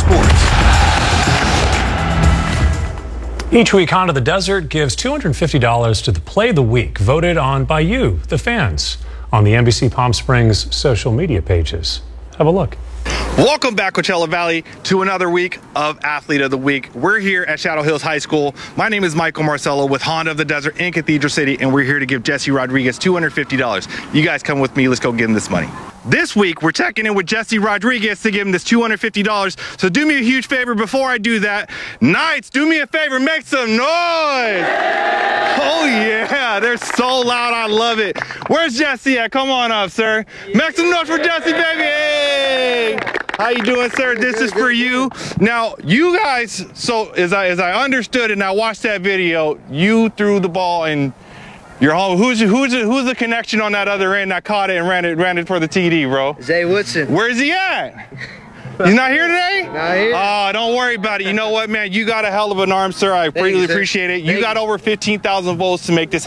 sports. Each week, Honda the Desert gives $250 to the Play of the Week, voted on by you, the fans, on the NBC Palm Springs social media pages. Have a look. Welcome back, Coachella Valley, to another week of Athlete of the Week. We're here at Shadow Hills High School. My name is Michael Marcello with Honda of the Desert in Cathedral City, and we're here to give Jesse Rodriguez $250. You guys come with me. Let's go give him this money. This week, we're checking in with Jesse Rodriguez to give him this $250. So do me a huge favor before I do that. Knights, do me a favor, make some noise. Oh yeah, they're so loud, I love it. Where's Jesse at? Come on up, sir. Make some noise for Jesse, baby. Hey. How you doing, sir? This is for you. Now, you guys, so as I understood and I watched that video, you threw the ball and you're home. Who's the connection on that other end that caught it and ran it for the TD, bro? Zay Woodson. Where's he at? He's not here today? Not here. Oh, don't worry about it. You know what, man? You got a hell of an arm, sir. I greatly appreciate it. You got over 15,000 votes to make this